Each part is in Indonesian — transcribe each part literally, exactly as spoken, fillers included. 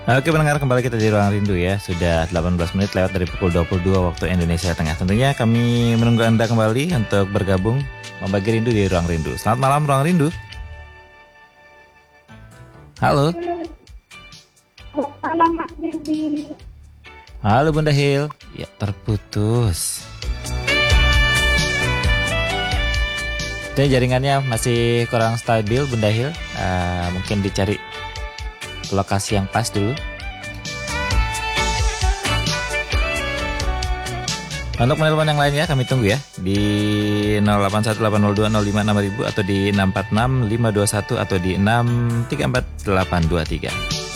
Oke pendengar, kembali kita di Ruang Rindu ya. Sudah delapan belas menit lewat dari pukul dua puluh dua waktu Indonesia Tengah. Tentunya kami menunggu Anda kembali untuk bergabung membagi rindu di Ruang Rindu. Selamat malam Ruang Rindu. Halo. Malam Mas Dendi. Halo Bunda Hil. Ya terputus. Jadi jaringannya masih kurang stabil Bunda Hil. uh, Mungkin dicari lokasi yang pas dulu. Untuk penelpon yang lainnya kami tunggu ya di nol delapan satu delapan nol dua nol lima enam ribu atau di enam empat enam lima dua satu atau di enam tiga empat delapan dua tiga.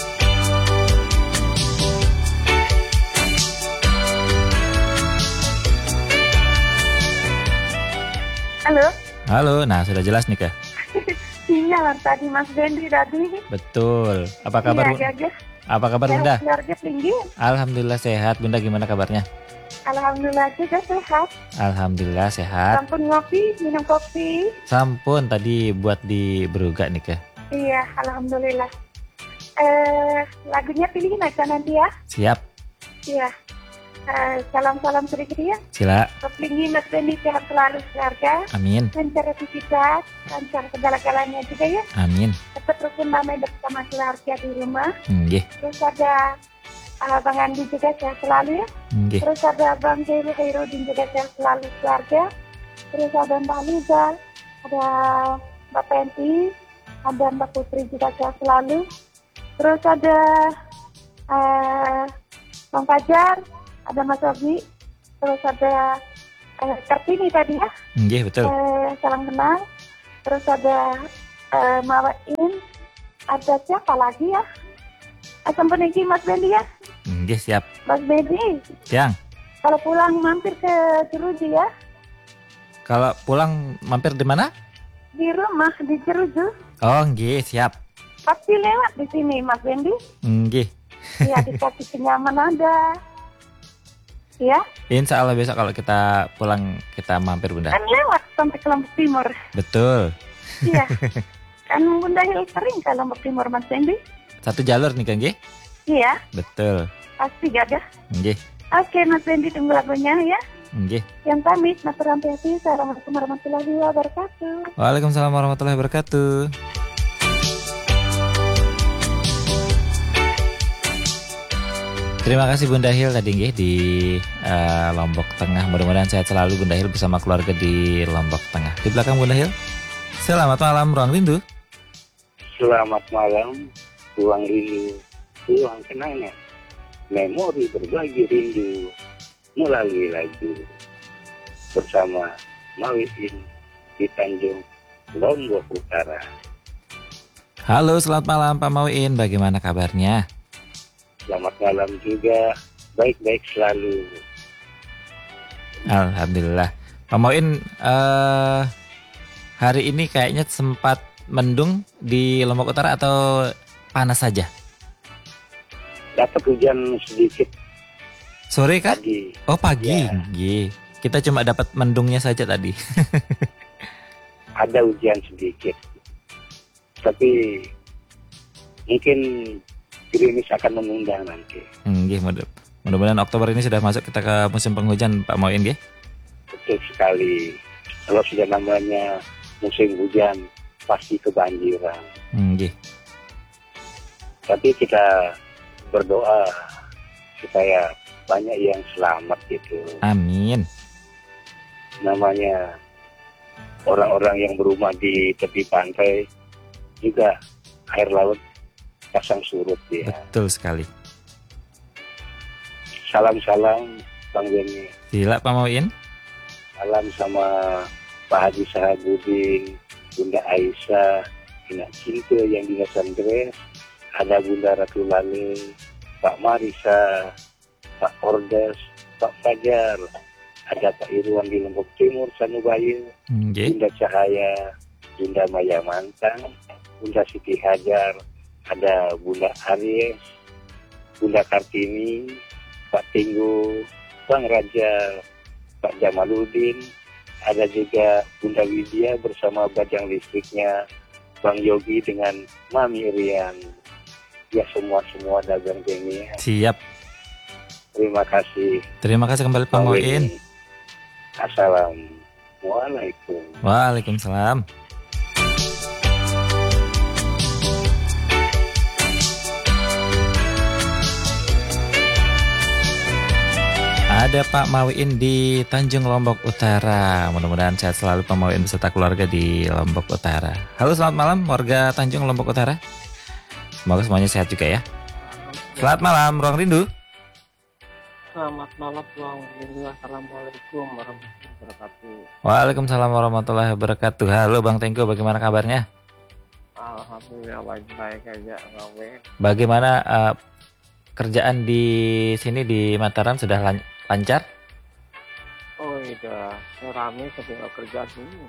Halo. Halo, nah sudah jelas nih Kak. Sinyal tadi Mas Dendi tadi. Betul. Apa kabar? Iya, ya, ya. Apa kabar Bunda? Keluarga tinggi. Alhamdulillah sehat. Bunda gimana kabarnya? Alhamdulillah juga sehat. Alhamdulillah sehat. Sampun ngopi, minum kopi. Sampun tadi buat di Beruga nih Kak. Iya, alhamdulillah. Eh, lagunya pilihin aja nanti ya. Siap. Iya. Eh, salam-salam sedikit ya. Sila. Kepingin Mas Dendi sehat selalu keluarga. Amin. Lancar aktivitas, lancar segala-galanya juga ya. Amin. Tetap rukun damai bersama keluarga di rumah. Nggih. Terus ada uh, Bang Andi juga sehat selalu ya. Nggih. Terus ada Bang Heru Herudin juga sehat selalu keluarga. Terus ada Mbak Liza, ada Mbak Penti, ada Mbak Putri juga sehat selalu. Terus ada uh, Bang Fajar, ada Mas Obi, terus ada uh, Kartini tadi ya. Nggih, betul. Uh, salam kenal. Terus ada uh, Mawain, ada siapa lagi ya? Asam peninggi Mas Bendi ya. Nggih, siap. Mas Bendi. Siang. Kalau pulang mampir ke Jeruju ya. Kalau pulang mampir di mana? Di rumah di Jeruju. Oh, nggih, siap. Pasti lewat di sini Mas Bendi. Nggih. Iya, dikasih kenyaman ada. Ya. Insya Allah besok kalau kita pulang kita mampir Bunda. Kan lewat sampai ke Lombok Timur. Betul. Iya. Kan Bunda Hil sering ke Lombok Timur Mas Bendi. Satu jalur nih kan, nggih? Iya. Betul. Pasti gak ada. Nggih. Oke Mas Bendi, tunggu lagunya ya. Nggih. Yang pamit Mas Rampiasi. Assalamualaikum warahmatullahi wabarakatuh. Waalaikumsalam warahmatullahi wabarakatuh. Terima kasih Bunda Hil tadi nggih di uh, Lombok Tengah. Mudah-mudahan sehat selalu Bunda Hil bersama keluarga di Lombok Tengah. Di belakang Bunda Hil. Selamat malam Ruang Rindu. Selamat malam Ruang Rindu, ruang kenangan, memori berbagi rindu melalui lagu bersama Mawiin di Tanjung Lombok Utara. Halo, selamat malam Pak Mauin. Bagaimana kabarnya? Selamat malam juga, baik-baik selalu. Alhamdulillah. Pak Mauin, uh, hari ini kayaknya sempat mendung di Lombok Utara atau panas saja? Dapat hujan sedikit. Sore kan? Pagi. Oh pagi. Ya. Gih. Kita cuma dapat mendungnya saja tadi. Ada hujan sedikit. Tapi mungkin gerimis akan mengundang nanti. Nggih, mudah. Mudah-mudahan Oktober ini sudah masuk kita ke musim penghujan Pak Mauin nggih. Betul sekali. Kalau sudah namanya musim hujan pasti kebanjiran. Nggih. Tapi kita berdoa supaya banyak yang selamat gitu. Amin. Namanya orang-orang yang berumah di tepi pantai juga air laut pasang surut ya. Betul sekali. Salam-salam Bang Beni. Gila Pak Mauin. Salam sama Pak Haji Sahabudin, Bunda Aisyah, Ina Cinta yang di Sandres, ada Bunda Ratu Lale, Pak Marisa, Pak Ordes, Pak Fajar, ada Pak Irwan di Lombok Timur, Sanubaya, Nggih. Bunda Cahaya, Bunda Maya Mantang, Bunda Siti Hajar, ada Bunda Aries, Bunda Kartini, Pak Tinggu, Bang Raja, Pak Jamaluddin, ada juga Bunda Widya bersama bajang listriknya, Bang Yogi dengan Mami Rian. ya semua-semua dagang gini. Siap. Terima kasih. Terima kasih kembali Pak Muin. Assalamualaikum. Waalaikumsalam. Ada Pak Mawiin di Tanjung Lombok Utara. Mudah-mudahan sehat selalu Pak Mawiin beserta keluarga di Lombok Utara. Halo, selamat malam warga Tanjung Lombok Utara. Semoga semuanya sehat juga ya. Selamat malam, Ruang Rindu. Selamat malam, Ruang Rindu. Assalamualaikum warahmatullahi wabarakatuh. Waalaikumsalam warahmatullahi wabarakatuh. Halo Bang Tengku, bagaimana kabarnya? Alhamdulillah baik-baik aja, Rawe. Bagaimana uh, kerjaan di sini di Mataram sudah lan- lancar? Oh iya, rame sampai kerja dulu.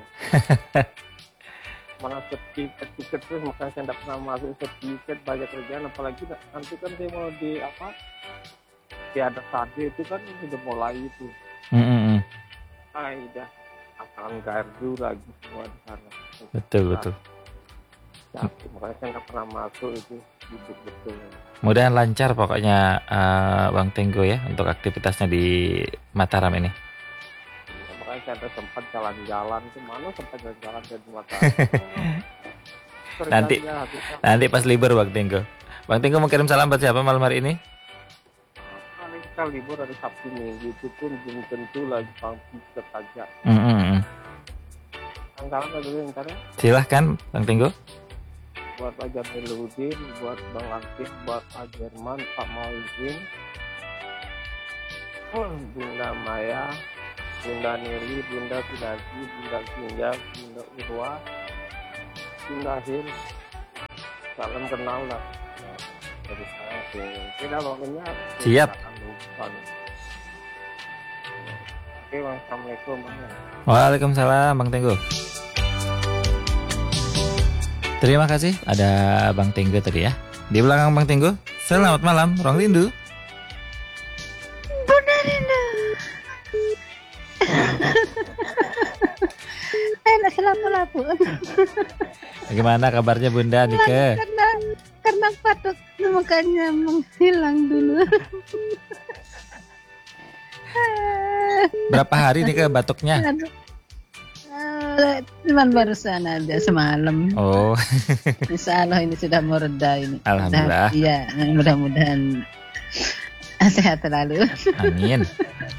Mana tiket-tiket terus, makanya saya tidak pernah masuk tiket banyak kerjaan, apalagi nanti kan saya mau di apa? Di ada sade itu kan sudah mulai itu. Mm-hmm. Ah iya, akan gardu lagi semua di sana. Betul betul. Tapi makanya saya nggak pernah masuk itu, duduk betul. Mudahan lancar pokoknya uh, Bang Tenggo ya untuk aktivitasnya di Mataram ini. Ya, makanya saya ada sempat jalan-jalan ke mana, sempat jalan-jalan ke Mataram. nanti nanti pas libur Bang Tenggo. Bang Tenggo mau kirim salam buat siapa malam hari ini? Kali kita libur hari Sabtu Minggu itu pun belum tentu lagi pangki saja. Mm-hmm. Salam dulu ntar ya. Silahkan Bang Tenggo. Buat Pak Jamiluddin, buat Bang Latif, buat Pak Jerman, Pak Maulidin, Bunda Maya, Bunda Nili, Bunda Kinasi, Bunda Kinja, Bunda Irwa, Bunda Hil. Salam kenal lah. Dari saya ke kita pokoknya. Siap. Oke, Assalamualaikum. Waalaikumsalam Bang Tenggo. Terima kasih ada Bang Tenggo tadi ya. Di belakang Bang Tenggo. Selamat malam Ruang Rindu. Bunda Rindu. Enak lapu-lapu. Bagaimana kabarnya Bunda Nike? Karena karena batuk makanya menghilang dulu. Berapa hari nih ke batuknya? Uh, cuman barusan aja semalam. Oh. Insya Allah ini sudah mau reda ini. Alhamdulillah. Iya, mudah-mudahan sehat selalu. Amin.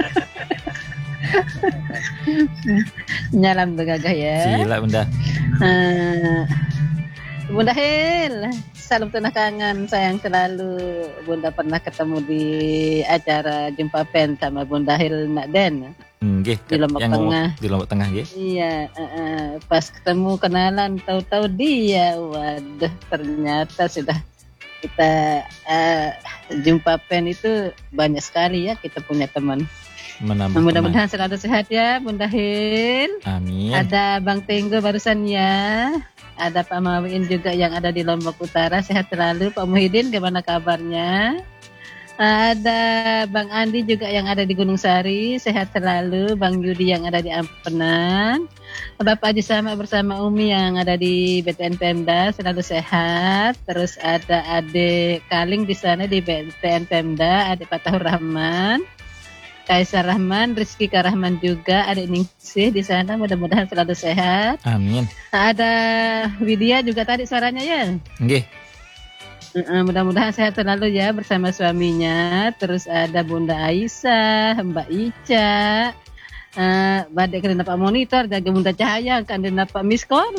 Nyalam begagah ya. Sila Bunda. Uh, Bunda Hil, salam tunah kangen sayang selalu. Bunda pernah ketemu di acara jumpa pen sama Bunda Hil Nak Den. Nggih, Di Lombok yang Tengah. Di Lombok Tengah nggih. Iya, uh, uh, pas ketemu kenalan tahu-tahu dia, waduh ternyata sudah kita uh, jumpa pen itu banyak sekali ya kita punya teman. Menambah Mudah-mudahan selalu sehat ya Bunda Hil. Amin. Ada Bang Tenggo barusan ya. Ada Pak Mawiin juga yang ada di Lombok Utara, sehat selalu. Pak Muhyiddin gimana kabarnya? Ada Bang Andi juga yang ada di Gunung Sari, sehat selalu. Bang Yudi yang ada di Ampenan. Bapak Haji Sama bersama Umi yang ada di B T N Pemda, selalu sehat. Terus ada Adik Kaling di sana di B T N Pemda, Adik Fatahur Rahman, Kaisar Rahman, Rizky Karahman juga, Adik Ningsih di sana, mudah-mudahan selalu sehat. Amin. Ada Widya juga tadi suaranya ya. Nggih. Uh, mudah-mudahan sehat selalu ya bersama suaminya. Terus ada Bunda Aisyah, Mbak Ica, uh, badai kena dapat monitor, jaga Bunda Cahaya kan dia dapat miskor.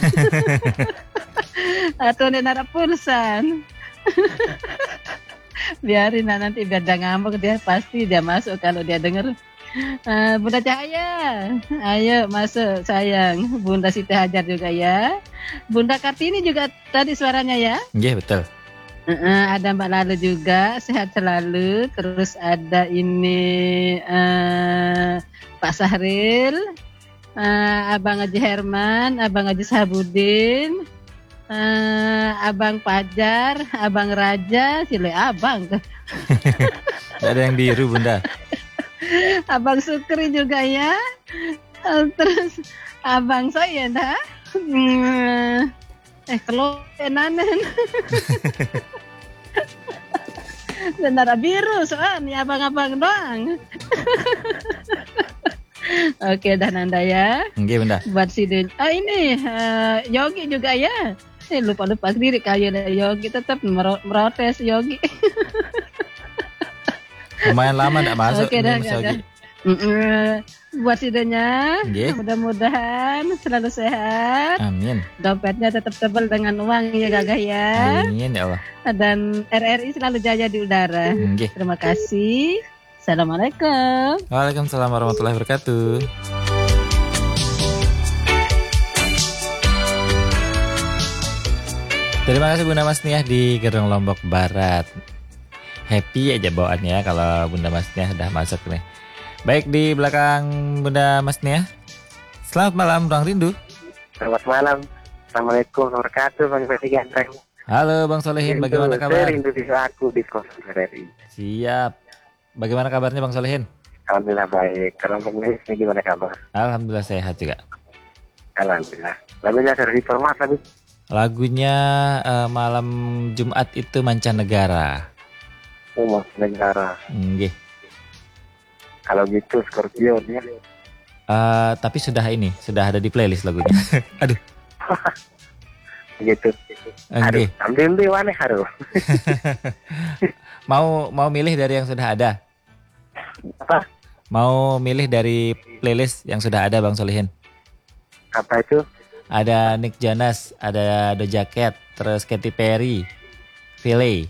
Atau dia dapat pulsan. Biarin lah nanti biar dia ngambek, dia pasti dia masuk kalau dia dengar. Uh, Bunda Cahaya, ayo masuk sayang. Bunda Siti Hajar juga ya. Bunda Kartini juga tadi suaranya ya. Nggih, betul. Uh, ada Mbak Lalu juga, sehat selalu. Terus ada ini uh, Pak Sahril, uh, Abang Haji Herman, Abang Haji Sahabudin, uh, Abang Pajar, Abang Raja, sile Abang. Gak ada yang biru Bunda. Abang Sukri juga ya. Uh, terus Abang saya dah. Hmm, eh kalau enanen. Bendera biru soalnya abang-abang doang. Oke dah Nanda ya. Oke bunda. Buat si Den. Ah ini uh, Yogi juga ya. Eh lupa-lupa sendiri kayu dari Yogi tetap mero- merotes Yogi. Lumayan lama enggak masuk Oke ini dah, Mas dah, Yogi. dah. Mm-mm. Buat si Denya, Nggih. mudah-mudahan selalu sehat. Amin. Dompetnya tetap tebal dengan uang ya Gagah ya. Amin ya Allah. Dan R R I selalu jaya di udara. Nggih. Terima kasih. Assalamualaikum. Waalaikumsalam warahmatullahi wabarakatuh. Terima kasih Bunda Masniah di Gerong Lombok Barat. Happy aja bawaannya kalau Bunda Masniah sudah masuk nih. Baik di belakang Bunda Masniah. Selamat malam Ruang Rindu. Selamat malam. Assalamualaikum warahmatullahi wabarakatuh. Bang Ferdi Ganteng. Halo Bang Solehin, bagaimana Saya kabar? rindu di aku di kosan R R I. Siap. Bagaimana kabarnya Bang Solehin? Alhamdulillah baik. Kalau Bang Ferdi ini gimana kabar? Alhamdulillah sehat juga. Alhamdulillah. Lagunya dari format lagi. Lagunya eh, malam Jumat itu mancanegara. Oh, Mas Negara. Nggih. Kalau gitu Scorpio dia. Eh, tapi sudah ini, sudah ada di playlist lagunya. Aduh. Gitu. Aduh, Nggih. ambil di mana haru? Mau mau milih dari yang sudah ada? Apa? Mau milih dari playlist yang sudah ada Bang Solihin? Apa itu? Ada Nick Jonas, ada Doja Cat, terus Katy Perry, Philly,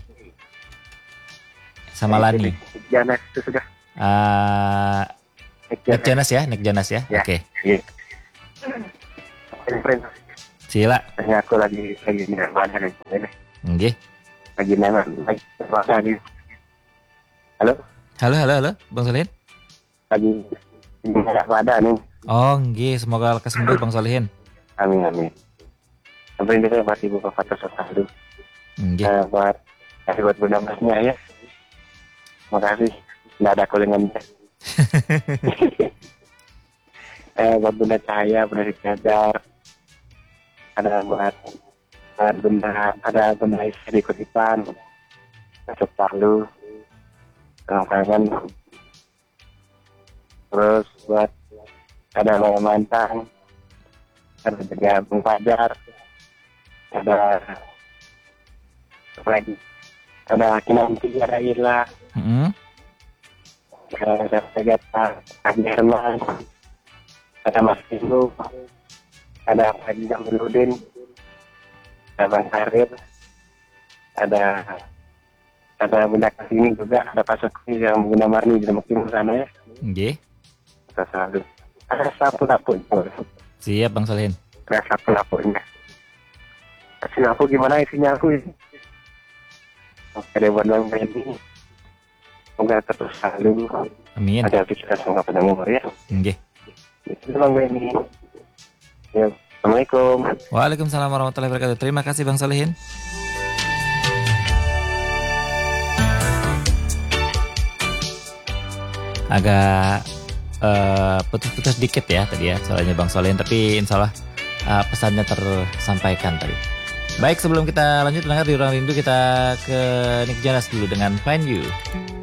sama Lani. Janas itu sudah. Uh, Nick Nick Jonas. Jonas ya, Nick Jonas ya. Ya. Oke, Iya. Friend, sila. tanya aku lagi lagi di mana nih? Ini. Nggih. Lagi mana? Lagi lagi. Halo? Halo, halo, halo, Bang Solihin. Lagi nggak ada nih. Oh, nggih, semoga lekas sembuh Bang Solihin. Amin amin. Sampai ini saya masih buka foto satu. Nggih. Eh, buat kasih buat Bunda Masnya ya. Makasih. Nggak ada kolengannya. eh buat Bunda Cahaya, Bunda Dikadar. Ada buat buat Bunda, ada Bunda Aisyah di Kutipan. Masuk Palu. Kangen. Terus buat ada Maya Mantang. Ada juga Bung Fajar, ada apa lagi, ada Kinanti, ada Ila, Mm-hmm. ada Segata, ada Herman, ada Mas Pindu, ada Haji Jamaludin, ada Bang Karir, ada ada Bunda Kasini juga, ada Pak Sokri yang Bunda Marni di Lemak Timur sana ya. Nggih. Kita selalu ada sapu-sapu. Siap Bang Solihin. Rasa pelapornya. Kasih aku gimana isinya aku ini. Oke deh buat Bang Benny. Semoga terus selalu Amin. ada pikiran semoga panjang umur ya. Nggih. Itu Bang Benny. Ya, Assalamualaikum. Waalaikumsalam warahmatullahi wabarakatuh. Terima kasih Bang Solihin. Agak uh, putus-putus dikit ya tadi ya soalnya Bang Solihin, tapi insya Allah uh, pesannya tersampaikan tadi. Baik, sebelum kita lanjut dengar di Ruang Rindu, kita ke Nick Jonas dulu dengan Find You.